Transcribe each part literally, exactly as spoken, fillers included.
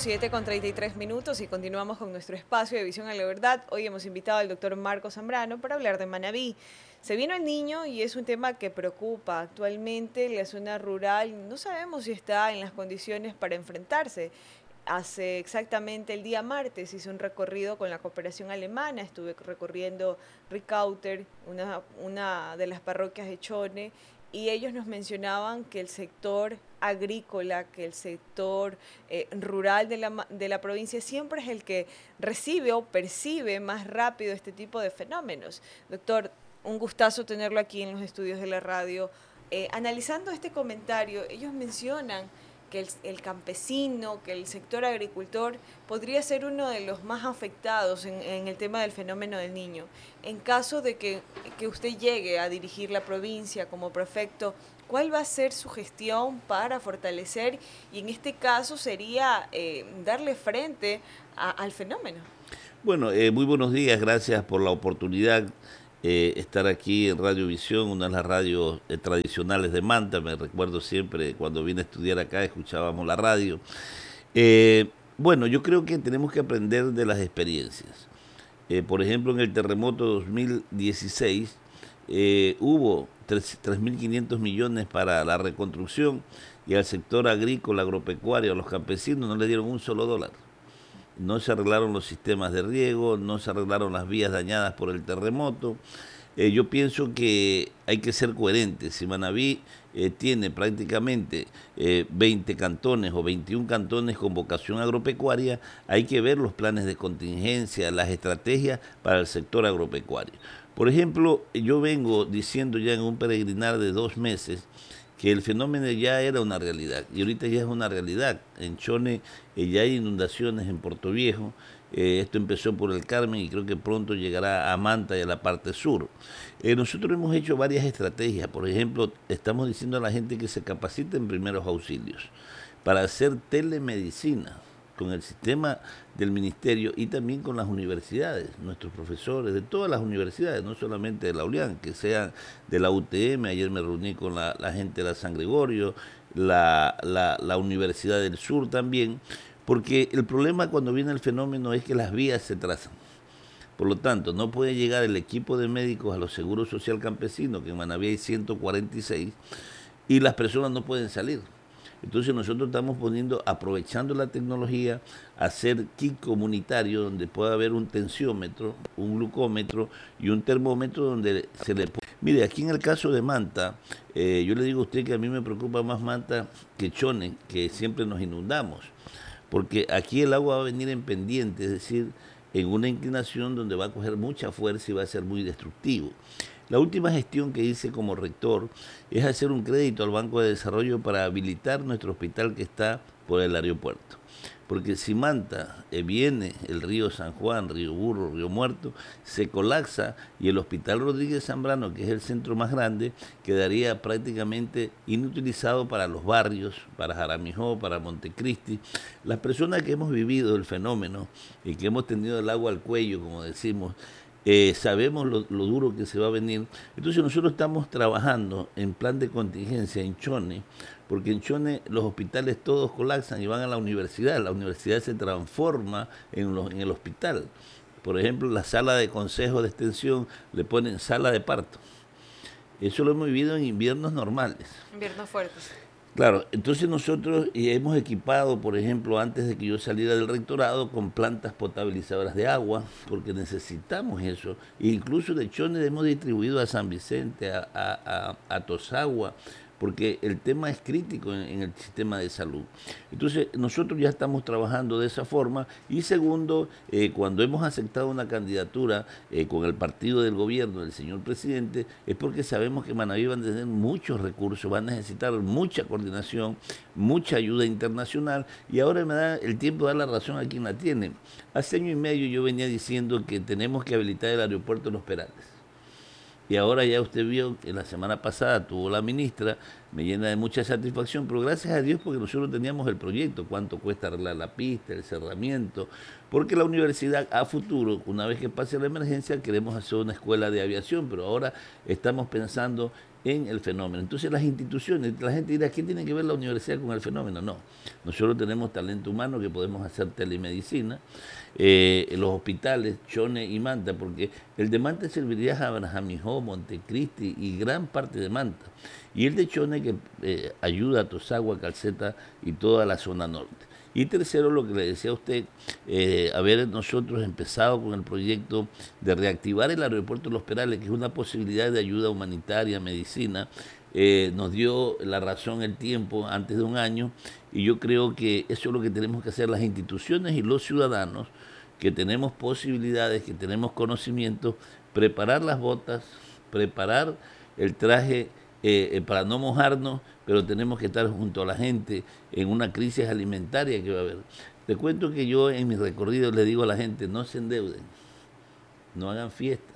siete con treinta y tres minutos y continuamos con nuestro espacio de Visión a la Verdad. Hoy hemos invitado al doctor Marco Zambrano para hablar de Manabí. Se vino el niño y es un tema que preocupa. Actualmente la zona rural no sabemos si está en las condiciones para enfrentarse. Hace exactamente el día martes hice un recorrido con la cooperación alemana, estuve recorriendo Rickauter, una, una de las parroquias de Chone, y ellos nos mencionaban que el sector agrícola, que el sector eh, rural de la, de la provincia siempre es el que recibe o percibe más rápido este tipo de fenómenos. Doctor, un gustazo tenerlo aquí en los estudios de la radio. Eh, analizando este comentario, ellos mencionan que el, el campesino, que el sector agricultor podría ser uno de los más afectados en, en el tema del fenómeno del niño. En caso de que, que usted llegue a dirigir la provincia como prefecto, ¿cuál va a ser su gestión para fortalecer y en este caso sería eh, darle frente a, al fenómeno? Bueno, eh, muy buenos días, gracias por la oportunidad eh, estar aquí en Radio Visión, una de las radios eh, tradicionales de Manta. Me recuerdo siempre cuando vine a estudiar acá, escuchábamos la radio. Eh, bueno, yo creo que tenemos que aprender de las experiencias. Eh, por ejemplo, en el terremoto dos mil dieciséis eh, hubo tres mil quinientos millones para la reconstrucción y al sector agrícola, agropecuario, a los campesinos no le dieron un solo dólar. No se arreglaron los sistemas de riego, no se arreglaron las vías dañadas por el terremoto. Eh, yo pienso que hay que ser coherentes. Si Manabí eh, tiene prácticamente eh, veinte cantones o veintiún cantones con vocación agropecuaria, hay que ver los planes de contingencia, las estrategias para el sector agropecuario. Por ejemplo, yo vengo diciendo ya en un peregrinar de dos meses que el fenómeno ya era una realidad y ahorita ya es una realidad. En Chone eh, ya hay inundaciones en Puerto Viejo, eh, esto empezó por el Carmen y creo que pronto llegará a Manta y a la parte sur. Eh, nosotros hemos hecho varias estrategias, por ejemplo, estamos diciendo a la gente que se capacite en primeros auxilios para hacer telemedicina con el sistema del ministerio y también con las universidades, nuestros profesores de todas las universidades, no solamente de la ULIAN, que sean de la U T M, ayer me reuní con la, la gente de la San Gregorio, la, la, la Universidad del Sur también, porque el problema cuando viene el fenómeno es que las vías se trazan. Por lo tanto, no puede llegar el equipo de médicos a los seguros social campesinos, que en Manabí hay ciento cuarenta y seis, y las personas no pueden salir. Entonces nosotros estamos poniendo, aprovechando la tecnología, hacer kit comunitario donde pueda haber un tensiómetro, un glucómetro y un termómetro donde se le puede... Mire, aquí en el caso de Manta, eh, yo le digo a usted que a mí me preocupa más Manta que Chone, que siempre nos inundamos, porque aquí el agua va a venir en pendiente, es decir, en una inclinación donde va a coger mucha fuerza y va a ser muy destructivo. La última gestión que hice como rector es hacer un crédito al Banco de Desarrollo para habilitar nuestro hospital que está por el aeropuerto. Porque si Manta eh, viene el río San Juan, río Burro, río Muerto, se colapsa y el Hospital Rodríguez Zambrano, que es el centro más grande, quedaría prácticamente inutilizado para los barrios, para Jaramijó, para Montecristi. Las personas que hemos vivido el fenómeno y que hemos tenido el agua al cuello, como decimos, Eh, sabemos lo, lo duro que se va a venir. Entonces nosotros estamos trabajando en plan de contingencia en Chone, porque en Chone los hospitales todos colapsan y van a la universidad. La universidad se transforma en, los, en el hospital. Por ejemplo, la sala de consejo de extensión le ponen sala de parto. Eso lo hemos vivido en inviernos normales. Inviernos fuertes. Claro, entonces nosotros hemos equipado, por ejemplo, antes de que yo saliera del rectorado, con plantas potabilizadoras de agua, porque necesitamos eso. E incluso de Chone hemos distribuido a San Vicente, a, a, a, a Tosagua, porque el tema es crítico en, en el sistema de salud. Entonces, nosotros ya estamos trabajando de esa forma. Y segundo, eh, cuando hemos aceptado una candidatura eh, con el partido del gobierno del señor presidente, es porque sabemos que Manabí va a tener muchos recursos, va a necesitar mucha coordinación, mucha ayuda internacional, y ahora me da el tiempo de dar la razón a quien la tiene. Hace año y medio yo venía diciendo que tenemos que habilitar el aeropuerto de Los Perales. Y ahora ya usted vio que la semana pasada tuvo la ministra, me llena de mucha satisfacción, pero gracias a Dios porque nosotros teníamos el proyecto, cuánto cuesta arreglar la pista, el cerramiento, porque la universidad a futuro, una vez que pase la emergencia, queremos hacer una escuela de aviación, pero ahora estamos pensando en el fenómeno. Entonces las instituciones, la gente dirá, ¿qué tiene que ver la universidad con el fenómeno? No, nosotros tenemos talento humano que podemos hacer telemedicina, eh, en los hospitales, Chone y Manta, porque el de Manta serviría a Abraham-Mijó, Montecristi y gran parte de Manta, y el de Chone que eh, ayuda a Tosagua, Calceta y toda la zona norte. Y tercero, lo que le decía a usted, eh, haber nosotros empezado con el proyecto de reactivar el aeropuerto de Los Perales, que es una posibilidad de ayuda humanitaria, medicina, eh, nos dio la razón el tiempo antes de un año, y yo creo que eso es lo que tenemos que hacer las instituciones y los ciudadanos, que tenemos posibilidades, que tenemos conocimiento, preparar las botas, preparar el traje eh, eh, para no mojarnos, pero tenemos que estar junto a la gente en una crisis alimentaria que va a haber. Te cuento que yo en mis recorridos le digo a la gente, no se endeuden, no hagan fiestas,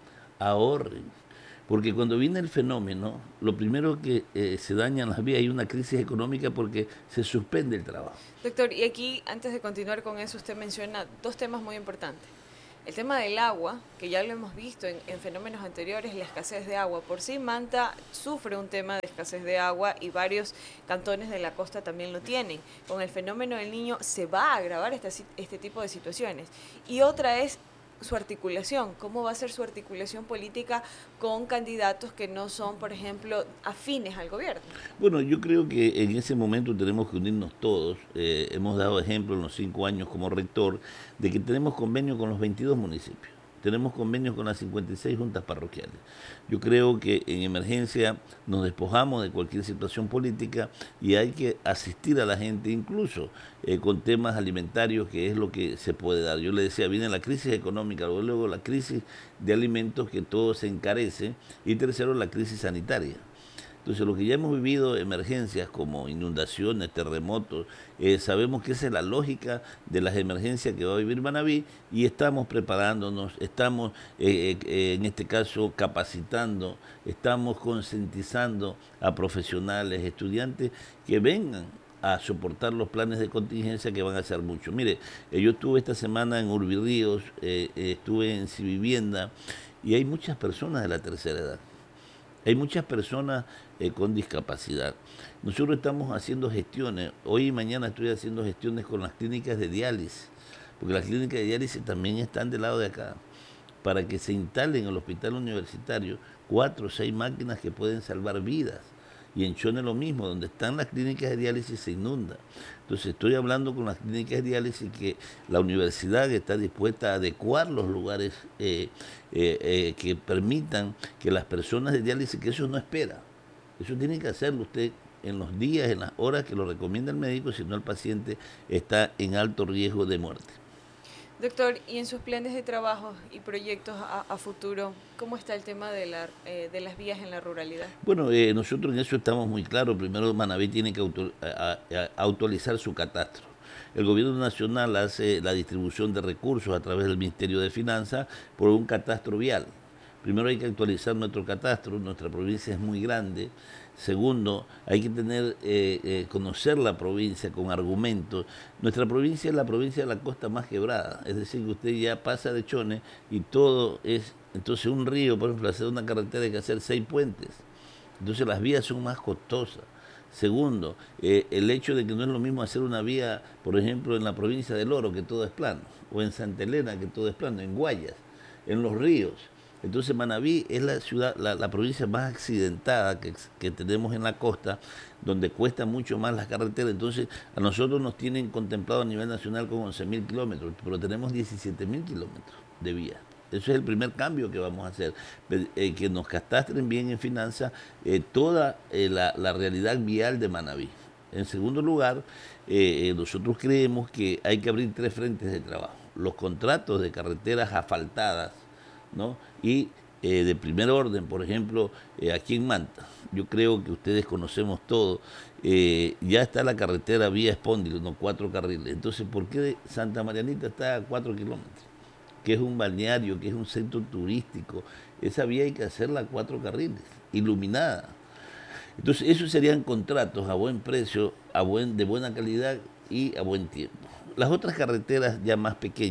ahorren, porque cuando viene el fenómeno, lo primero que eh, se dañan las vías, hay una crisis económica porque se suspende el trabajo. Doctor, y aquí, antes de continuar con eso, usted menciona dos temas muy importantes. El tema del agua, que ya lo hemos visto en, en fenómenos anteriores, la escasez de agua. Por sí, Manta sufre un tema de escasez de agua y varios cantones de la costa también lo tienen. Con el fenómeno del Niño se va a agravar este, este tipo de situaciones. Y otra es su articulación, cómo va a ser su articulación política con candidatos que no son, por ejemplo, afines al gobierno. Bueno, yo creo que en ese momento tenemos que unirnos todos. Eh, hemos dado ejemplo en los cinco años como rector de que tenemos convenio con los veintidós municipios. Tenemos convenios con las cincuenta y seis juntas parroquiales. Yo creo que en emergencia nos despojamos de cualquier situación política y hay que asistir a la gente, incluso eh, con temas alimentarios, que es lo que se puede dar. Yo le decía, viene la crisis económica, luego la crisis de alimentos, que todo se encarece, y tercero, la crisis sanitaria. Entonces, lo que ya hemos vivido, emergencias como inundaciones, terremotos, eh, sabemos que esa es la lógica de las emergencias que va a vivir Manabí, y estamos preparándonos, estamos eh, eh, en este caso capacitando, estamos concientizando a profesionales, estudiantes que vengan a soportar los planes de contingencia, que van a ser muchos. Mire, eh, yo estuve esta semana en Urbiríos, eh, eh, estuve en Civivienda, y hay muchas personas de la tercera edad. Hay muchas personas eh, con discapacidad. Nosotros estamos haciendo gestiones. Hoy y mañana estoy haciendo gestiones con las clínicas de diálisis, porque las clínicas de diálisis también están del lado de acá, para que se instalen en el hospital universitario cuatro o seis máquinas que pueden salvar vidas. Y en Chone lo mismo, donde están las clínicas de diálisis se inunda. Entonces estoy hablando con las clínicas de diálisis que la universidad está dispuesta a adecuar los lugares eh, eh, eh, que permitan que las personas de diálisis, que eso no espera, eso tiene que hacerlo usted en los días, en las horas que lo recomienda el médico, si no el paciente está en alto riesgo de muerte. Doctor, y en sus planes de trabajo y proyectos a, a futuro, ¿cómo está el tema de, la, eh, de las vías en la ruralidad? Bueno, eh, nosotros en eso estamos muy claros. Primero, Manabí tiene que auto, a, a, actualizar su catastro. El gobierno nacional hace la distribución de recursos a través del Ministerio de Finanzas por un catastro vial. Primero hay que actualizar nuestro catastro, nuestra provincia es muy grande. Segundo, hay que tener, eh, eh, conocer la provincia con argumentos. Nuestra provincia es la provincia de la costa más quebrada, es decir, que usted ya pasa de Chone y todo es, entonces un río, por ejemplo, hacer una carretera hay que hacer seis puentes, entonces las vías son más costosas. Segundo, eh, el hecho de que no es lo mismo hacer una vía, por ejemplo, en la provincia del Oro, que todo es plano, o en Santa Elena, que todo es plano, en Guayas, en los ríos. Entonces Manabí es la ciudad, la, la provincia más accidentada que, que tenemos en la costa, donde cuesta mucho más las carreteras. Entonces a nosotros nos tienen contemplado a nivel nacional con once mil kilómetros, pero tenemos diecisiete mil kilómetros de vía. Eso es el primer cambio que vamos a hacer, eh, que nos catastren bien en finanzas eh, toda eh, la, la realidad vial de Manabí. En segundo lugar, eh, nosotros creemos que hay que abrir tres frentes de trabajo. Los contratos de carreteras asfaltadas, ¿no? Y eh, de primer orden, por ejemplo, eh, aquí en Manta, yo creo que ustedes conocemos todo, eh, ya está la carretera vía Espóndil, no cuatro carriles. Entonces, ¿por qué Santa Marianita está a cuatro kilómetros? Que es un balneario, que es un centro turístico. Esa vía hay que hacerla a cuatro carriles, iluminada. Entonces, esos serían contratos a buen precio, a buen, de buena calidad y a buen tiempo. Las otras carreteras ya más pequeñas,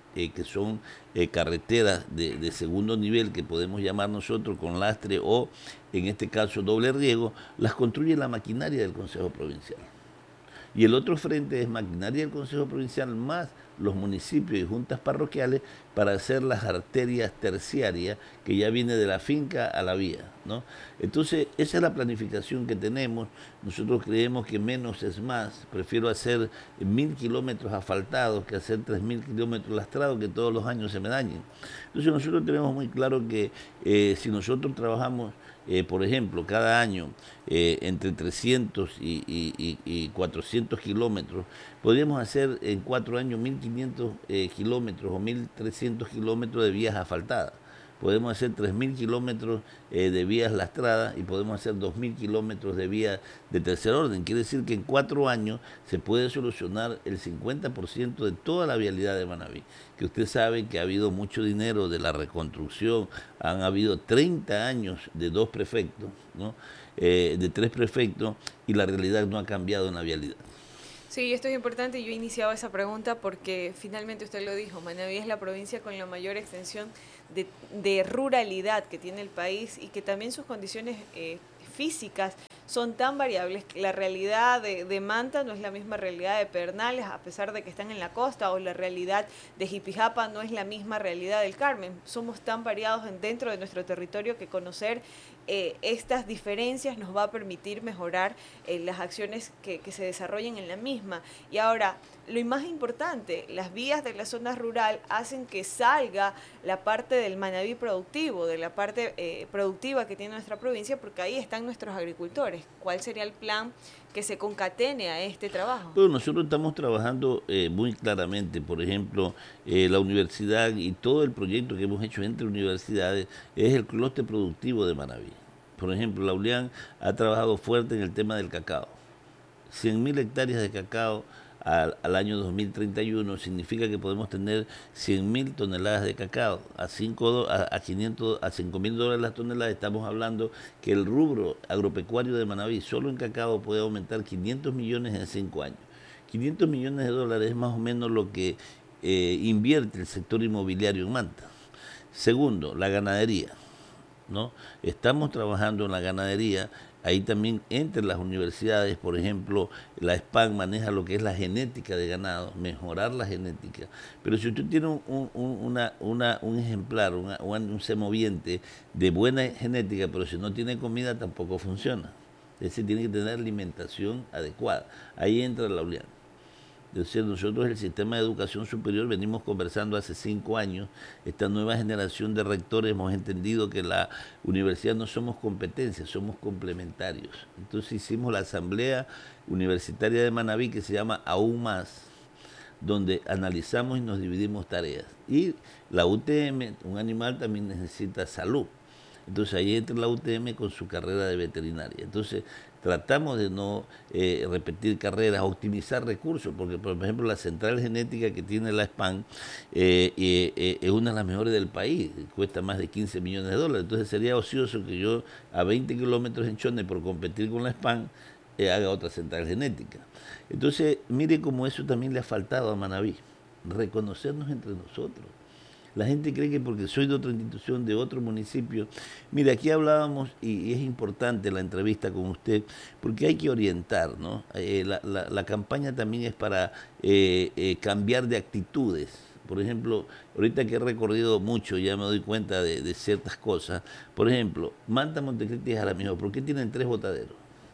eh, que son eh, carreteras de, de segundo nivel, que podemos llamar nosotros con lastre o, en este caso, doble riego, las construye la maquinaria del Consejo Provincial. Y el otro frente es maquinaria del Consejo Provincial más los municipios y juntas parroquiales para hacer las arterias terciarias que ya viene de la finca a la vía, ¿no? Entonces, esa es la planificación que tenemos. Nosotros creemos que menos es más. Prefiero hacer mil kilómetros asfaltados que hacer tres mil kilómetros lastrados que todos los años se me dañen. Entonces, nosotros tenemos muy claro que eh, si nosotros trabajamos Eh, por ejemplo, cada año eh, entre trescientos y, y, y cuatrocientos kilómetros, podríamos hacer en cuatro años mil quinientos eh, kilómetros o mil trescientos kilómetros de vías asfaltadas. Podemos hacer tres mil kilómetros eh, de vías lastradas y podemos hacer dos mil kilómetros de vías de tercer orden. Quiere decir que en cuatro años se puede solucionar el cincuenta por ciento de toda la vialidad de Manabí. Que usted sabe que ha habido mucho dinero de la reconstrucción, han habido treinta años de dos prefectos, ¿no? eh, de tres prefectos, y la realidad no ha cambiado en la vialidad. Sí, esto es importante. Yo he iniciado esa pregunta porque finalmente usted lo dijo, Manabí es la provincia con la mayor extensión de, de ruralidad que tiene el país y que también sus condiciones eh, físicas son tan variables que la realidad de, de Manta no es la misma realidad de Pedernales, a pesar de que están en la costa, o la realidad de Jipijapa no es la misma realidad del Carmen. Somos tan variados dentro de nuestro territorio que conocer eh, estas diferencias nos va a permitir mejorar eh, las acciones que, que se desarrollen en la misma. Y ahora, lo más importante, las vías de la zona rural hacen que salga la parte del Manabí productivo, de la parte eh, productiva que tiene nuestra provincia, porque ahí están nuestros agricultores. ¿Cuál sería el plan que se concatene a este trabajo? Bueno, nosotros estamos trabajando eh, muy claramente, por ejemplo, eh, la universidad y todo el proyecto que hemos hecho entre universidades es el clúster productivo de Manabí. Por ejemplo, la U L I A N ha trabajado fuerte en el tema del cacao. cien mil hectáreas de cacao al, al año dos mil treinta y uno significa que podemos tener cien mil toneladas de cacao. A, cinco, a, a, quinientos, a cinco mil dólares la tonelada estamos hablando que el rubro agropecuario de Manabí solo en cacao puede aumentar quinientos millones en cinco años. quinientos millones de dólares es más o menos lo que eh, invierte el sector inmobiliario en Manta. Segundo, la ganadería, ¿no? Estamos trabajando en la ganadería. Ahí también entre las universidades, por ejemplo, la S P A N maneja lo que es la genética de ganado, mejorar la genética. Pero si usted tiene un, un, una, una, un ejemplar, una, un semoviente de buena genética, pero si no tiene comida tampoco funciona. Es decir, tiene que tener alimentación adecuada. Ahí entra la U L I A N. Es decir, nosotros el sistema de educación superior venimos conversando hace cinco años, esta nueva generación de rectores hemos entendido que la universidad no somos competencias, somos complementarios. Entonces hicimos la asamblea universitaria de Manabí que se llama Aún Más, donde analizamos y nos dividimos tareas. Y la U T M, un animal también necesita salud. Entonces ahí entra la U T M con su carrera de veterinaria. Entonces tratamos de no eh, repetir carreras, optimizar recursos, porque por ejemplo la central genética que tiene la S P A N eh, eh, es una de las mejores del país, cuesta más de quince millones de dólares. Entonces sería ocioso que yo a veinte kilómetros en Chone por competir con la S P A N eh, haga otra central genética. Entonces mire cómo eso también le ha faltado a Manabí, reconocernos entre nosotros. La gente cree que porque soy de otra institución, de otro municipio. Mire, aquí hablábamos, y, y es importante la entrevista con usted, porque hay que orientar, ¿no? Eh, la, la, la campaña también es para eh, eh, cambiar de actitudes. Por ejemplo, ahorita que he recorrido mucho, ya me doy cuenta de, de ciertas cosas. Por ejemplo, Manta, Montecristi y Jaramillo, ¿por qué tienen tres botaderos?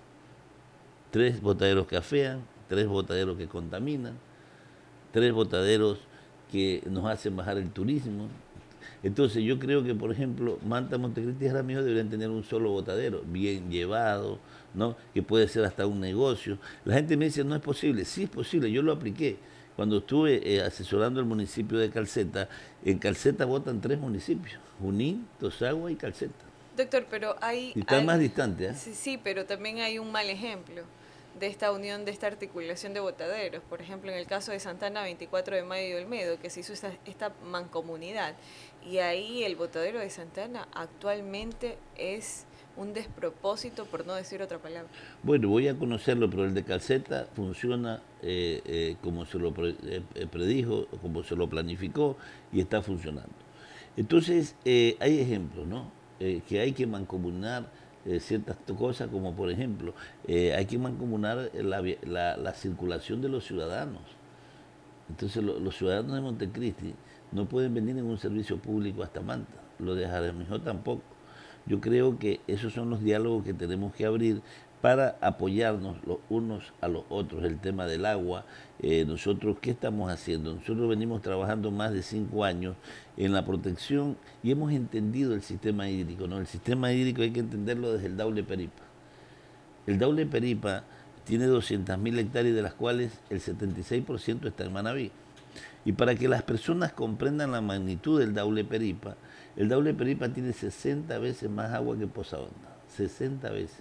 Tres botaderos que afean, tres botaderos que contaminan, tres botaderos que nos hacen bajar el turismo. Entonces yo creo que, por ejemplo, Manta, Montecristi y Jaramillo deberían tener un solo botadero, bien llevado, ¿no? Que puede ser hasta un negocio. La gente me dice, no es posible. Sí es posible, yo lo apliqué. Cuando estuve eh, asesorando el municipio de Calceta, en Calceta votan tres municipios, Junín, Tosagua y Calceta. Doctor, pero hay... Y están hay, más distantes, ¿eh? Sí, sí, pero también hay un mal ejemplo de esta unión, de esta articulación de botaderos. Por ejemplo, en el caso de Santana, veinticuatro de mayo y Olmedo, que se hizo esta, esta mancomunidad. Y ahí el botadero de Santana actualmente es un despropósito, por no decir otra palabra. Bueno, voy a conocerlo, pero el de Calceta funciona eh, eh, como se lo pre, eh, predijo, como se lo planificó y está funcionando. Entonces, eh, hay ejemplos, ¿no? Eh, que hay que mancomunar eh, ciertas cosas, como por ejemplo, eh, hay que mancomunar la, la, la circulación de los ciudadanos. Entonces, lo, los ciudadanos de Montecristi no pueden venir en un servicio público hasta Manta, lo de Jaramillo tampoco. Yo creo que esos son los diálogos que tenemos que abrir para apoyarnos los unos a los otros. El tema del agua, eh, nosotros, ¿qué estamos haciendo? Nosotros venimos trabajando más de cinco años en la protección y hemos entendido el sistema hídrico, ¿no? El sistema hídrico hay que entenderlo desde el Daule Peripa. El Daule Peripa tiene doscientas mil hectáreas, de las cuales el setenta y seis por ciento está en Manabí. Y para que las personas comprendan la magnitud del Daule Peripa, el Daule Peripa tiene sesenta veces más agua que Poza Honda, sesenta veces.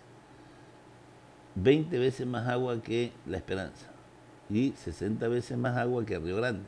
veinte veces más agua que La Esperanza y sesenta veces más agua que Río Grande.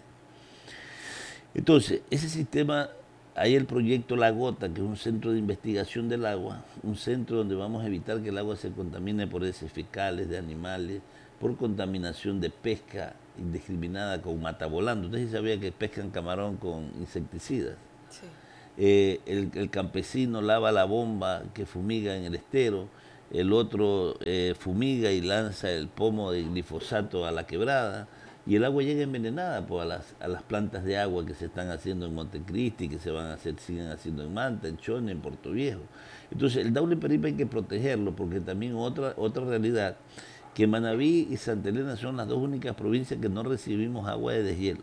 Entonces, ese sistema, hay el proyecto La Gota, que es un centro de investigación del agua, un centro donde vamos a evitar que el agua se contamine por heces fecales de animales, por contaminación de pesca indiscriminada con matavolando. Ustedes sabían que pescan camarón con insecticidas. Sí. Eh, el, el campesino lava la bomba que fumiga en el estero, el otro eh, fumiga y lanza el pomo de glifosato a la quebrada, y el agua llega envenenada pues, a, las, a las plantas de agua que se están haciendo en Montecristi, que se van a hacer, siguen haciendo en Manta, en Chone, en Puerto Viejo. Entonces el Daule Peripa hay que protegerlo, porque también otra, otra realidad, que Manabí y Santa Elena son las dos únicas provincias que no recibimos agua de deshielo.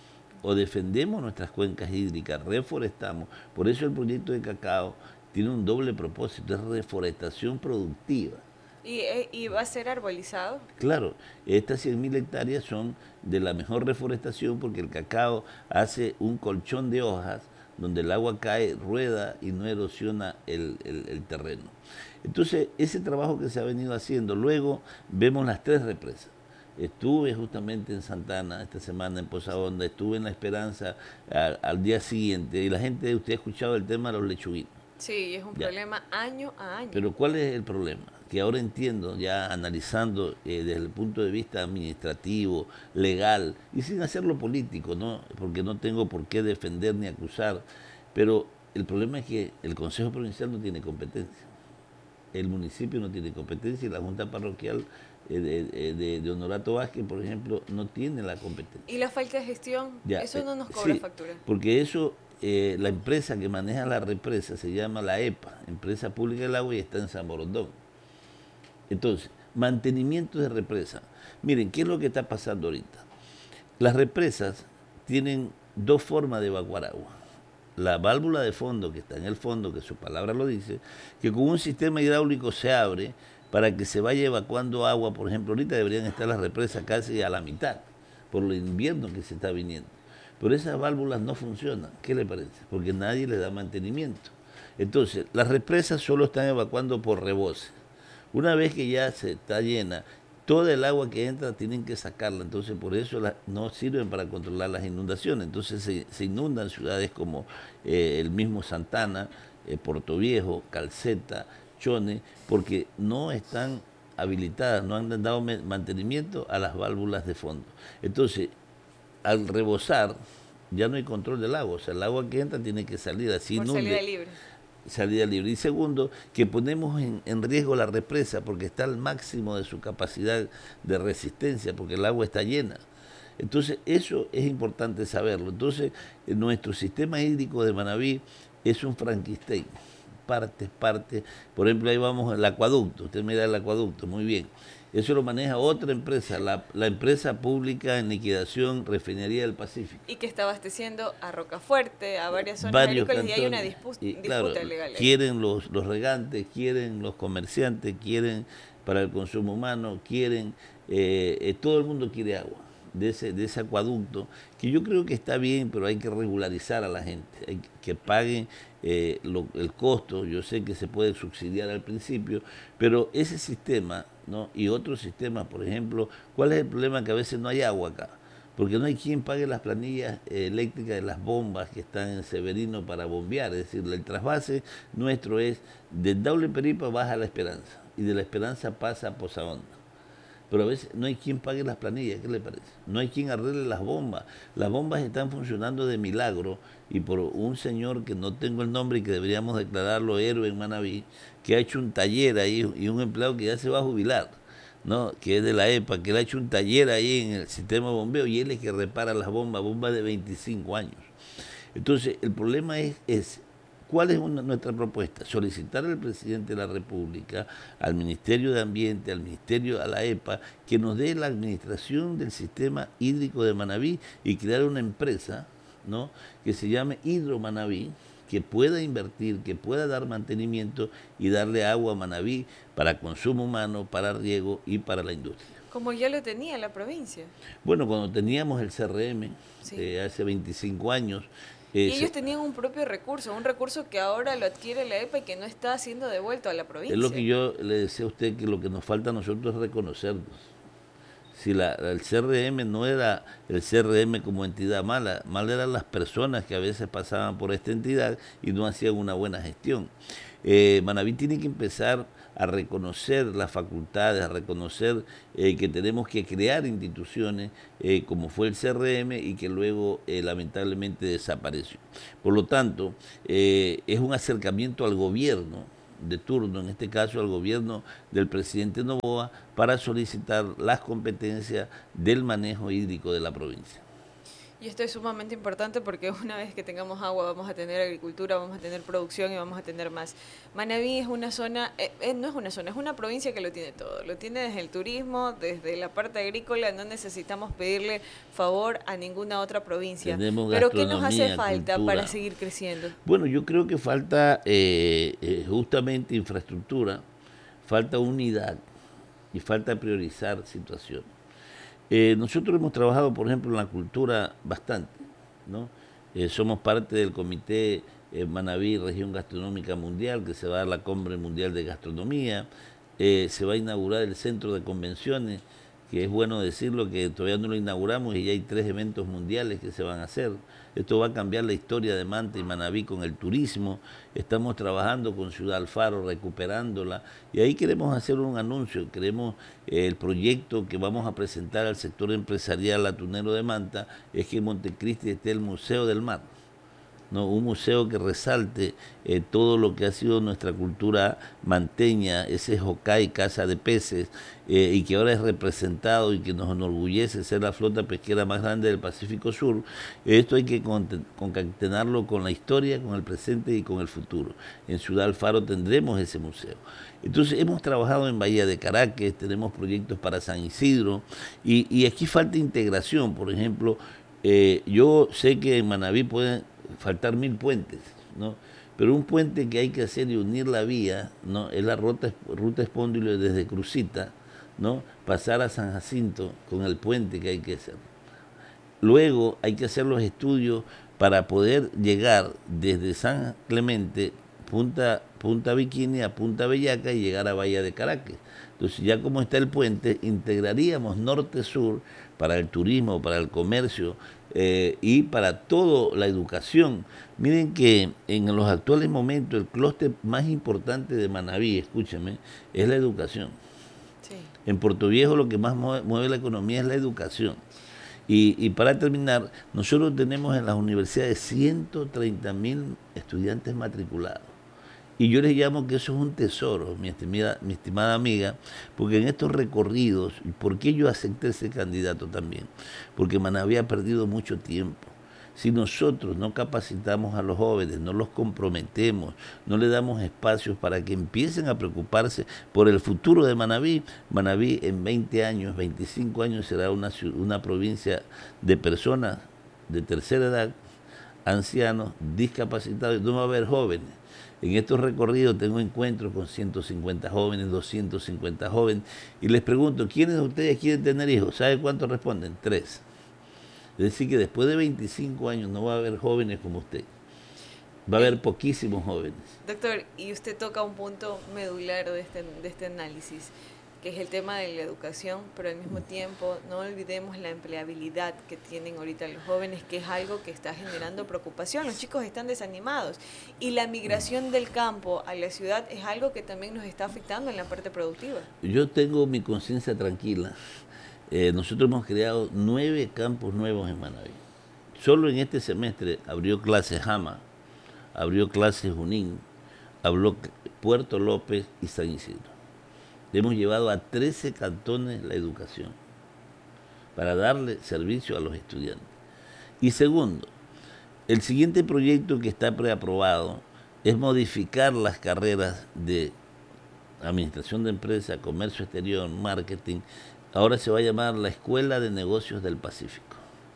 O defendemos nuestras cuencas hídricas, reforestamos. Por eso el proyecto de Cacao tiene un doble propósito, es reforestación productiva. ¿Y, ¿Y va a ser arbolizado? Claro, estas cien mil hectáreas son de la mejor reforestación, porque el cacao hace un colchón de hojas donde el agua cae, rueda y no erosiona el, el, el terreno. Entonces, ese trabajo que se ha venido haciendo, luego vemos las tres represas. Estuve justamente en Santana esta semana, en Poza Honda, estuve en La Esperanza al, al día siguiente, y la gente, usted ha escuchado el tema de los lechuguinos. Sí, es un ya. problema año a año. Pero ¿cuál es el problema? Que ahora entiendo, ya analizando eh, desde el punto de vista administrativo, legal, y sin hacerlo político, ¿no? Porque no tengo por qué defender ni acusar, pero el problema es que el Consejo Provincial no tiene competencia, el municipio no tiene competencia, y la Junta Parroquial eh, de, de, de Honorato Vázquez, por ejemplo, no tiene la competencia. ¿Y la falta de gestión? Ya, eso no nos cobra sí, factura. Porque eso... Eh, la empresa que maneja la represa se llama la E P A, Empresa Pública del Agua, y está en San Borondón. Entonces, mantenimiento de represa. Miren, ¿qué es lo que está pasando ahorita? Las represas tienen dos formas de evacuar agua. La válvula de fondo, que está en el fondo, que su palabra lo dice, que con un sistema hidráulico se abre para que se vaya evacuando agua. Por ejemplo, ahorita deberían estar las represas casi a la mitad, por el invierno que se está viniendo. Pero esas válvulas no funcionan. ¿Qué le parece? Porque nadie le da mantenimiento. Entonces, las represas solo están evacuando por rebose. Una vez que ya se está llena, toda el agua que entra tienen que sacarla. Entonces, por eso la, no sirven para controlar las inundaciones. Entonces, se, se inundan ciudades como eh, el mismo Santana, eh, Puerto Viejo, Calceta, Chone, porque no están habilitadas, no han dado mantenimiento a las válvulas de fondo. Entonces, al rebosar, ya no hay control del agua. O sea, el agua que entra tiene que salir así. Por inunde, salida libre. Salida libre. Y segundo, que ponemos en, en riesgo la represa porque está al máximo de su capacidad de resistencia, porque el agua está llena. Entonces, eso es importante saberlo. Entonces, nuestro sistema hídrico de Manabí es un Frankenstein. Partes, partes. Por ejemplo, ahí vamos al acueducto. Usted mira el acueducto, muy bien. Eso lo maneja otra empresa, la, la empresa pública en liquidación Refinería del Pacífico. Y que está abasteciendo a Rocafuerte, a varias zonas Varios agrícolas, cantones, y hay una disputa, y, disputa claro, legal. Quieren los, los regantes, quieren los comerciantes, quieren para el consumo humano, quieren, eh, eh, todo el mundo quiere agua de ese, de ese acueducto, que yo creo que está bien, pero hay que regularizar a la gente, hay que, que paguen eh, lo, el costo. Yo sé que se puede subsidiar al principio, pero ese sistema, ¿no? Y otros sistemas, por ejemplo, ¿cuál es el problema? Que a veces no hay agua acá. porque no hay quien pague las planillas eh, eléctricas de las bombas que están en Severino para bombear. Es decir, el trasvase nuestro es de Daule Peripa baja a La Esperanza y de La Esperanza pasa a Posaonda. Pero a veces no hay quien pague las planillas, ¿qué le parece? No hay quien arregle las bombas. Las bombas están funcionando de milagro y por un señor que no tengo el nombre y que deberíamos declararlo héroe en Manabí, que ha hecho un taller ahí y un empleado que ya se va a jubilar, ¿no? Que es de la E P A, que le ha hecho un taller ahí en el sistema de bombeo y él es que repara las bombas, bombas de veinticinco años. Entonces, el problema es, es ¿cuál es una, nuestra propuesta? Solicitar al presidente de la República, al Ministerio de Ambiente, al Ministerio, a la E P A, que nos dé la administración del sistema hídrico de Manabí y crear una empresa, ¿no?, que se llame Hidro Manabí, que pueda invertir, que pueda dar mantenimiento y darle agua a Manabí para consumo humano, para riego y para la industria. Como ya lo tenía la provincia. Bueno, cuando teníamos el C R M, sí. eh, hace veinticinco años, Eh, y ellos se, tenían un propio recurso, un recurso que ahora lo adquiere la E P A y que no está siendo devuelto a la provincia. Es lo que yo le decía a usted, que lo que nos falta a nosotros es reconocernos. Si la, el C R M no era el C R M como entidad mala, mal eran las personas que a veces pasaban por esta entidad y no hacían una buena gestión. Eh, Manabí tiene que empezar a reconocer las facultades, a reconocer eh, que tenemos que crear instituciones eh, como fue el C R M y que luego eh, lamentablemente desapareció. Por lo tanto, eh, es un acercamiento al gobierno de turno, en este caso al gobierno del presidente Noboa, para solicitar las competencias del manejo hídrico de la provincia. Y esto es sumamente importante porque una vez que tengamos agua vamos a tener agricultura, vamos a tener producción y vamos a tener más. Manabí es una zona, eh, eh, no es una zona, es una provincia que lo tiene todo. Lo tiene desde el turismo, desde la parte agrícola, no necesitamos pedirle favor a ninguna otra provincia. Tenemos Pero ¿qué nos hace falta cultura. para seguir creciendo? Bueno, yo creo que falta eh, eh, justamente infraestructura, falta unidad y falta priorizar situaciones. Eh, nosotros hemos trabajado, por ejemplo, en la cultura bastante, ¿no? Eh, somos parte del Comité eh, Manabí Región Gastronómica Mundial, que se va a dar la Cumbre Mundial de Gastronomía, eh, se va a inaugurar el Centro de Convenciones, que es bueno decirlo que todavía no lo inauguramos y ya hay tres eventos mundiales que se van a hacer. Esto va a cambiar la historia de Manta y Manabí con el turismo. Estamos trabajando con Ciudad Alfaro, recuperándola. Y ahí queremos hacer un anuncio. Queremos eh, el proyecto que vamos a presentar al sector empresarial atunero de Manta, es que en Montecristi esté el Museo del Mar. ¿No? Un museo que resalte eh, todo lo que ha sido nuestra cultura manteña, ese Jocay, casa de peces, eh, y que ahora es representado y que nos enorgullece ser la flota pesquera más grande del Pacífico Sur. Esto hay que concatenarlo con la historia, con el presente y con el futuro. En Ciudad Alfaro tendremos ese museo. Entonces hemos trabajado en Bahía de Caracas, tenemos proyectos para San Isidro, y, y aquí falta integración. Por ejemplo, eh, yo sé que en Manabí pueden faltar mil puentes, ¿no? Pero un puente que hay que hacer y unir la vía, ¿no?, es la ruta, ruta Espóndilo desde Crucita, ¿no?, pasar a San Jacinto con el puente que hay que hacer. Luego hay que hacer los estudios para poder llegar desde San Clemente, Punta, Punta Bikini a Punta Bellaca y llegar a Bahía de Caracas. Entonces ya como está el puente, integraríamos norte-sur para el turismo, para el comercio eh, y para toda la educación. Miren que en los actuales momentos el clúster más importante de Manabí, escúcheme, es la educación. Sí. En Puerto Viejo lo que más mueve, mueve la economía es la educación. Y, y para terminar, nosotros tenemos en las universidades ciento treinta mil estudiantes matriculados. Y yo les llamo que eso es un tesoro, mi estimada, mi estimada amiga, porque en estos recorridos, ¿por qué yo acepté ese candidato también? Porque Manabí ha perdido mucho tiempo. Si nosotros no capacitamos a los jóvenes, no los comprometemos, no le damos espacios para que empiecen a preocuparse por el futuro de Manabí, Manabí en veinte años, veinticinco años será una, una provincia de personas de tercera edad, ancianos, discapacitados, no va a haber jóvenes. En estos recorridos tengo encuentros con ciento cincuenta jóvenes, doscientos cincuenta jóvenes, y les pregunto, ¿quiénes de ustedes quieren tener hijos? ¿Sabe cuántos responden? Tres. Es decir, que después de veinticinco años no va a haber jóvenes como usted. Va a haber poquísimos jóvenes. Doctor, y usted toca un punto medular de este, de este análisis. que es el tema de la educación, pero al mismo tiempo no olvidemos la empleabilidad que tienen ahorita los jóvenes, que es algo que está generando preocupación. Los chicos están desanimados y la migración del campo a la ciudad es algo que también nos está afectando en la parte productiva. Yo tengo mi conciencia tranquila. Eh, nosotros hemos creado nueve campos nuevos en Manabí. Solo en este semestre abrió clases Jama, abrió clases Junín, abrió Puerto López y San Isidro. Le hemos llevado a trece cantones la educación para darle servicio a los estudiantes. Y segundo, el siguiente proyecto que está preaprobado es modificar las carreras de Administración de Empresas, Comercio Exterior, Marketing. Ahora se va a llamar la Escuela de Negocios del Pacífico.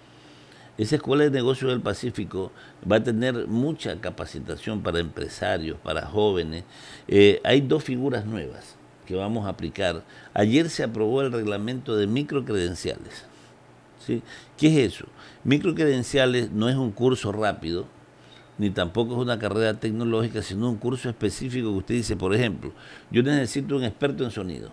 Esa Escuela de Negocios del Pacífico va a tener mucha capacitación para empresarios, para jóvenes. Eh, hay dos figuras nuevas que vamos a aplicar. Ayer se aprobó el reglamento de microcredenciales. ¿Sí? ¿Qué es eso? Microcredenciales no es un curso rápido, ni tampoco es una carrera tecnológica, sino un curso específico que usted dice, por ejemplo, yo necesito un experto en sonido.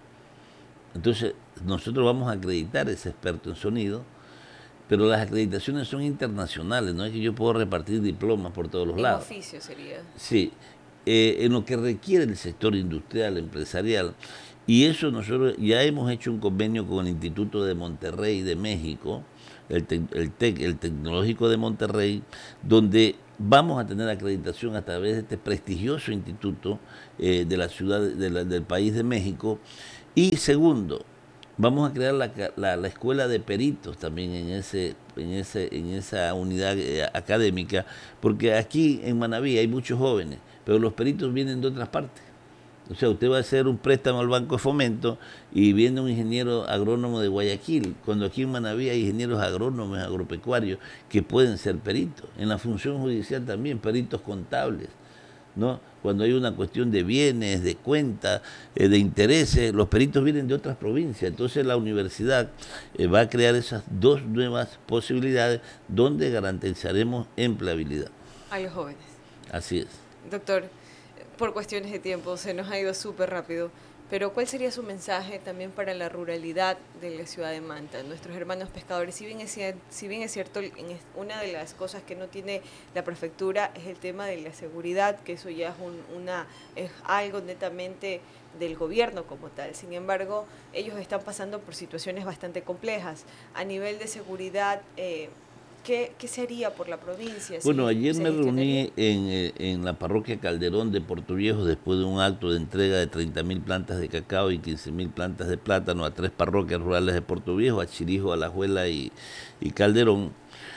Entonces, nosotros vamos a acreditar a ese experto en sonido, pero las acreditaciones son internacionales, no es que yo puedo repartir diplomas por todos los en lados. Oficio sería. Sí. Eh, en lo que requiere el sector industrial, empresarial, y eso nosotros ya hemos hecho un convenio con el Instituto de Monterrey de México, el, te, el, TEC, el Tecnológico de Monterrey, donde vamos a tener acreditación a través de este prestigioso instituto eh, de la ciudad de la, del país de México. Y segundo, vamos a crear la, la, la escuela de peritos también en ese en ese en esa unidad eh, académica, porque aquí en Manabí hay muchos jóvenes, pero los peritos vienen de otras partes. O sea, usted va a hacer un préstamo al Banco de Fomento y viene un ingeniero agrónomo de Guayaquil, cuando aquí en Manabí hay ingenieros agrónomos, agropecuarios, que pueden ser peritos. En la función judicial también, peritos contables, ¿no? Cuando hay una cuestión de bienes, de cuentas, eh, de intereses, los peritos vienen de otras provincias. Entonces la universidad eh, va a crear esas dos nuevas posibilidades donde garantizaremos empleabilidad. A los jóvenes. Así es. Doctor, por cuestiones de tiempo se nos ha ido súper rápido, pero ¿cuál sería su mensaje también para la ruralidad de la ciudad de Manta, nuestros hermanos pescadores? Si bien es, si bien es cierto, una de las cosas que no tiene la prefectura es el tema de la seguridad, que eso ya es, un, una, es algo netamente del gobierno como tal. Sin embargo, ellos están pasando por situaciones bastante complejas. A nivel de seguridad, eh, ¿Qué, ¿Qué sería por la provincia? Bueno, ¿Sí? ayer me reuní en, en la parroquia Calderón de Puerto Viejo después de un acto de entrega de treinta mil plantas de cacao y quince mil plantas de plátano a tres parroquias rurales de Puerto Viejo, a Chirijo, Alajuela y, y Calderón,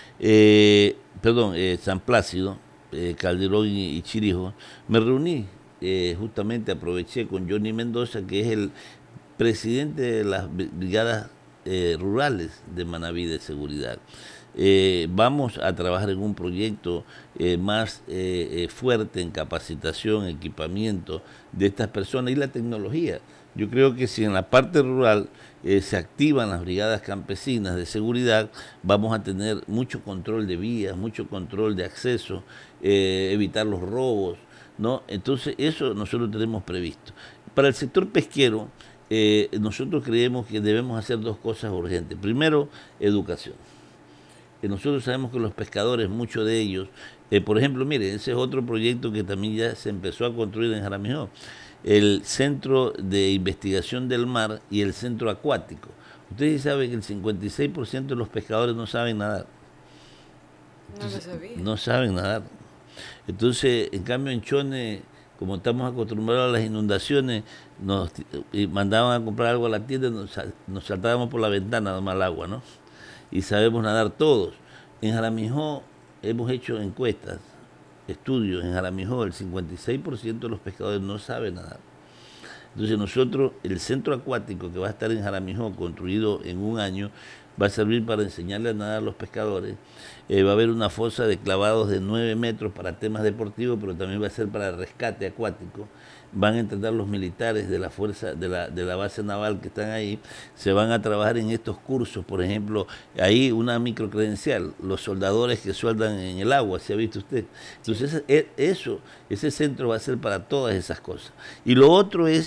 eh, perdón, eh, San Plácido, eh, Calderón y, y Chirijo. Me reuní, eh, justamente aproveché con Johnny Mendoza, que es el presidente de las brigadas eh, rurales de Manabí de seguridad. Eh, vamos a trabajar en un proyecto eh, más eh, eh, fuerte en capacitación, equipamiento de estas personas y la tecnología. Yo creo que si en la parte rural eh, se activan las brigadas campesinas de seguridad, vamos a tener mucho control de vías, mucho control de acceso, eh, evitar los robos, ¿no? Entonces eso nosotros tenemos previsto. Para el sector pesquero, eh, nosotros creemos que debemos hacer dos cosas urgentes. Primero, educación. Nosotros sabemos que los pescadores, muchos de ellos, eh, por ejemplo, mire, ese es otro proyecto que también ya se empezó a construir en Jaramillo, el Centro de Investigación del Mar y el Centro Acuático. Ustedes saben que el cincuenta y seis por ciento de los pescadores no saben nadar. Entonces, no lo sabía. No saben nadar. Entonces, en cambio, en Chone, como estamos acostumbrados a las inundaciones, nos y mandaban a comprar algo a la tienda, nos, nos saltábamos por la ventana a tomar el agua, ¿no? Y sabemos nadar todos. En Jaramillo hemos hecho encuestas, estudios. En Jaramillo el cincuenta y seis por ciento de los pescadores no saben nadar. Entonces nosotros, el centro acuático que va a estar en Jaramillo, construido en un año, va a servir para enseñarle a nadar a los pescadores. Eh, va a haber una fosa de clavados de nueve metros para temas deportivos, pero también va a ser para rescate acuático. Van a entrenar los militares de la fuerza, de la, de la base naval que están ahí, se van a trabajar en estos cursos, por ejemplo, ahí una microcredencial, los soldadores que sueldan en el agua, ¿se ha visto usted? Entonces eso, ese centro va a ser para todas esas cosas. Y lo otro es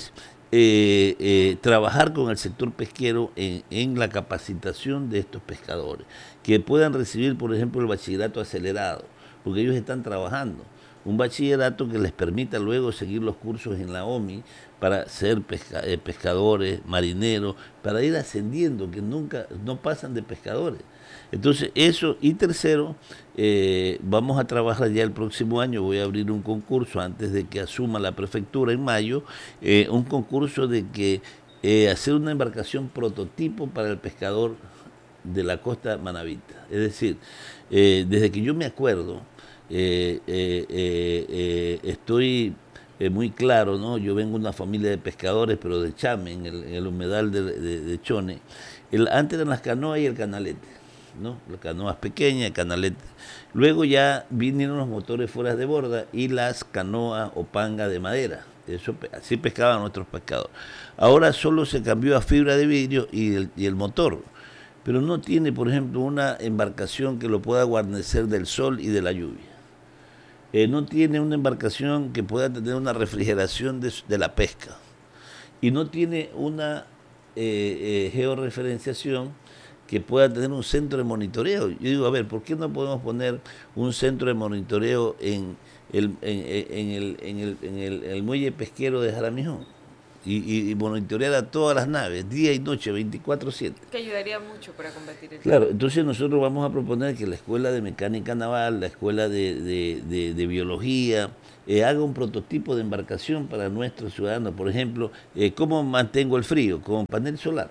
eh, eh, trabajar con el sector pesquero en, en la capacitación de estos pescadores, que puedan recibir, por ejemplo, el bachillerato acelerado, porque ellos están trabajando. Un bachillerato que les permita luego seguir los cursos en la O M I para ser pesca, eh, pescadores, marineros, para ir ascendiendo, que nunca, no pasan de pescadores. Entonces eso, y tercero, eh, vamos a trabajar ya el próximo año, voy a abrir un concurso antes de que asuma la prefectura en mayo, eh, un concurso de que eh, hacer una embarcación prototipo para el pescador de la costa manabita. Es decir, eh, desde que yo me acuerdo, eh, eh, eh, eh, estoy eh, muy claro, ¿no? Yo vengo de una familia de pescadores, pero de Chame, en el, en el humedal de, de, de Chone. El, antes eran las canoas y el canalete, ¿no? Las canoas pequeñas, el canalete. Luego ya vinieron los motores fuera de borda y las canoas o panga de madera. Eso, así pescaban nuestros pescadores. Ahora solo se cambió a fibra de vidrio y el, y el motor, pero no tiene, por ejemplo, una embarcación que lo pueda guarnecer del sol y de la lluvia. Eh, no tiene una embarcación que pueda tener una refrigeración de, de la pesca. Y no tiene una eh, eh, georreferenciación que pueda tener un centro de monitoreo. Yo digo, a ver, ¿por qué no podemos poner un centro de monitoreo en el, en, en el, en el, en el, en el muelle pesquero de Jaramijón? Y, y, y monitorear a todas las naves, día y noche, veinticuatro siete. Que ayudaría mucho para combatir el Claro, entonces nosotros vamos a proponer que la Escuela de Mecánica Naval, la Escuela de, de, de, de Biología, eh, haga un prototipo de embarcación para nuestros ciudadanos. Por ejemplo, eh, ¿cómo mantengo el frío? Con panel solar.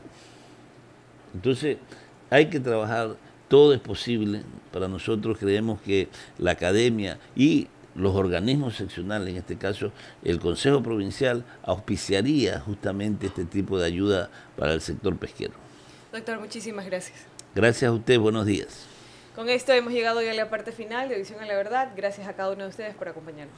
Entonces, hay que trabajar, todo es posible. Para nosotros creemos que la academia y los organismos seccionales, en este caso el Consejo Provincial, auspiciaría justamente este tipo de ayuda para el sector pesquero. Doctor, muchísimas gracias. Gracias a usted, buenos días. Con esto hemos llegado ya a la parte final de Visión a la Verdad. Gracias a cada uno de ustedes por acompañarnos.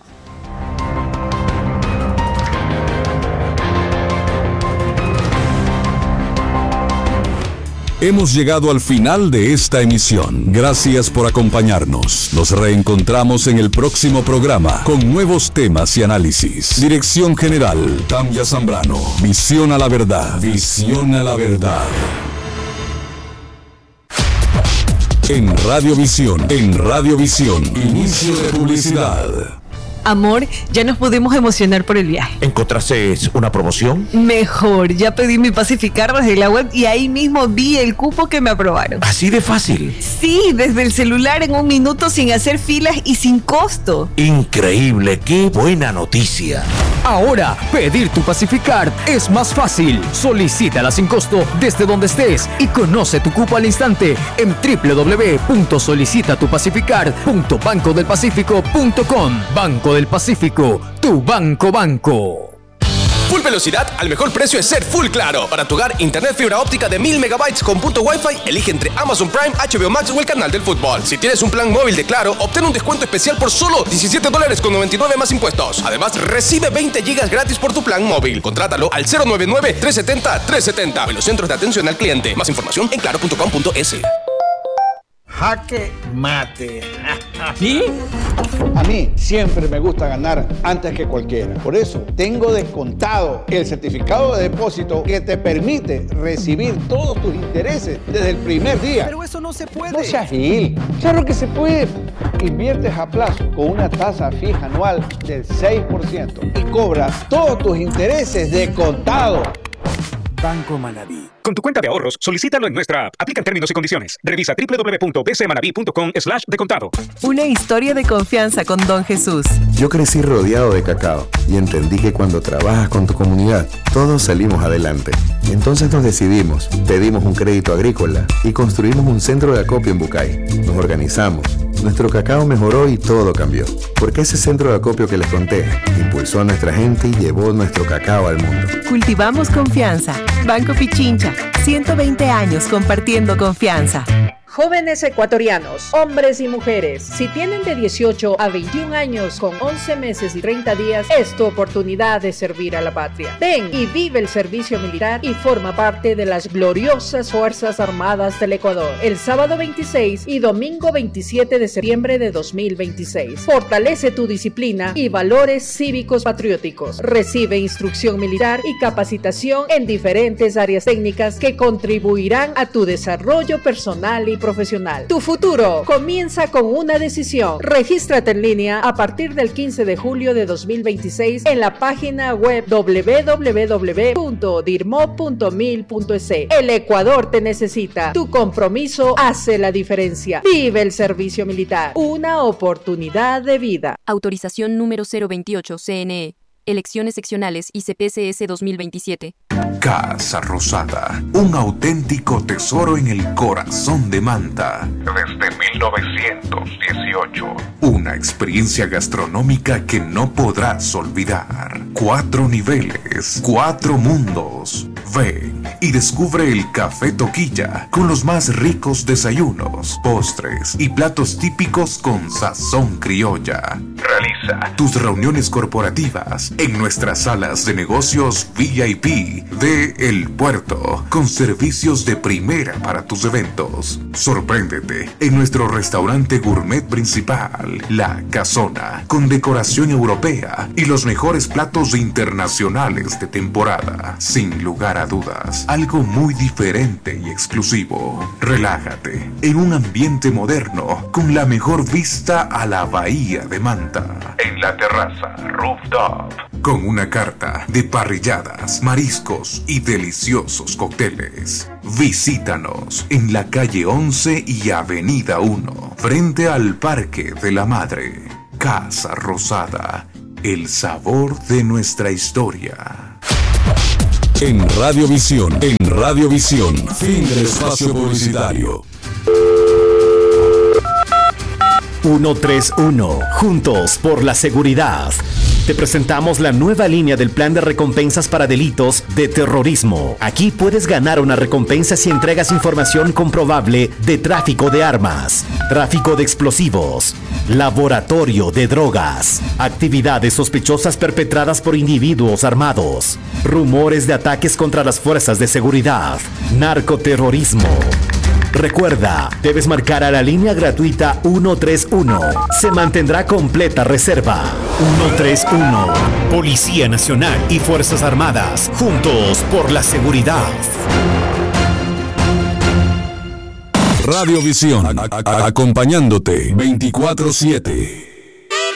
Hemos llegado al final de esta emisión. Gracias por acompañarnos. Nos reencontramos en el próximo programa con nuevos temas y análisis. Dirección General, Tanya Zambrano. Visión a la Verdad. Visión a la Verdad. En Radiovisión. En Radiovisión. Inicio de publicidad. Amor, ya nos pudimos emocionar por el viaje. ¿Encontraste una promoción? Mejor, ya pedí mi Pacificar desde la web y ahí mismo vi el cupo que me aprobaron. ¿Así de fácil? Sí, desde el celular en un minuto sin hacer filas y sin costo. Increíble, qué buena noticia. Ahora, pedir tu Pacificar es más fácil. Solicítala sin costo desde donde estés y conoce tu cupo al instante en doble u doble u doble u punto solicita tu pacificar punto banco del pacífico punto com. Banco del Pacífico, tu banco banco. Full velocidad al mejor precio es ser Full Claro. Para tu hogar, internet fibra óptica de mil megabytes con punto Wi-Fi, elige entre Amazon Prime, H B O Max o el canal del fútbol. Si tienes un plan móvil de Claro, obtén un descuento especial por solo diecisiete dólares con noventa y nueve más impuestos. Además, recibe veinte gigas gratis por tu plan móvil. Contrátalo al cero nueve nueve, tres siete cero, tres siete cero. En los centros de atención al cliente. Más información en claro punto com punto es. Jaque mate. ¿Sí? A mí siempre me gusta ganar antes que cualquiera. Por eso tengo descontado el certificado de depósito que te permite recibir todos tus intereses desde el primer día. Pero eso no se puede. No seas gil. Claro que se puede. Inviertes a plazo con una tasa fija anual del seis por ciento y cobras todos tus intereses de contado. Banco Manabí. Con tu cuenta de ahorros, solicítalo en nuestra app. Aplican términos y condiciones. Revisa doble u doble u doble u punto b c manaví punto com slash de contado. Una historia de confianza con Don Jesús. Yo crecí rodeado de cacao y entendí que cuando trabajas con tu comunidad, todos salimos adelante. Entonces nos decidimos, pedimos un crédito agrícola y construimos un centro de acopio en Bucay. Nos organizamos. Nuestro cacao mejoró y todo cambió. Porque ese centro de acopio que les conté impulsó a nuestra gente y llevó nuestro cacao al mundo. Cultivamos confianza. Banco Pichincha. ciento veinte años compartiendo confianza. Jóvenes ecuatorianos, hombres y mujeres, si tienen de dieciocho a veintiún años con once meses y treinta días, es tu oportunidad de servir a la patria. Ven y vive el servicio militar y forma parte de las gloriosas Fuerzas Armadas del Ecuador. El sábado veintiséis y domingo veintisiete de septiembre de dos mil veintiséis. Fortalece tu disciplina y valores cívicos patrióticos. Recibe instrucción militar y capacitación en diferentes áreas técnicas que contribuirán a tu desarrollo personal y profesional. Tu futuro comienza con una decisión. Regístrate en línea a partir del quince de julio de dos mil veintiséis en la página web doble u doble u doble u punto dirmo punto mil punto es. El Ecuador te necesita. Tu compromiso hace la diferencia. Vive el servicio militar. Una oportunidad de vida. Autorización número cero veintiocho C N E. Elecciones seccionales I C P C S dos mil veintisiete. Casa Rosada, un auténtico tesoro en el corazón de Manta. Desde mil novecientos dieciocho. Una experiencia gastronómica que no podrás olvidar. Cuatro niveles, cuatro mundos. Ven y descubre el Café Toquilla con los más ricos desayunos, postres y platos típicos con sazón criolla. Realiza tus reuniones corporativas en nuestras salas de negocios V I P de El Puerto, con servicios de primera para tus eventos. Sorpréndete en nuestro restaurante gourmet principal, La Casona, con decoración europea y los mejores platos internacionales de temporada. Sin lugar a dudas, algo muy diferente y exclusivo. Relájate en un ambiente moderno con la mejor vista a la bahía de Manta. En la terraza Rooftop, con una carta de parrilladas, mariscos y deliciosos cócteles. Visítanos en la calle once y avenida uno, frente al Parque de la Madre. Casa Rosada, el sabor de nuestra historia. En Radiovisión, en Radiovisión, fin del espacio publicitario. ciento treinta y uno, juntos por la seguridad. Te presentamos la nueva línea del plan de recompensas para delitos de terrorismo. Aquí puedes ganar una recompensa si entregas información comprobable de tráfico de armas, tráfico de explosivos, laboratorio de drogas, actividades sospechosas perpetradas por individuos armados, rumores de ataques contra las fuerzas de seguridad, narcoterrorismo. Recuerda, debes marcar a la línea gratuita ciento treinta y uno. Se mantendrá completa reserva. ciento treinta y uno. Policía Nacional y Fuerzas Armadas. Juntos por la seguridad. Radiovisión, a- a- acompañándote veinticuatro siete.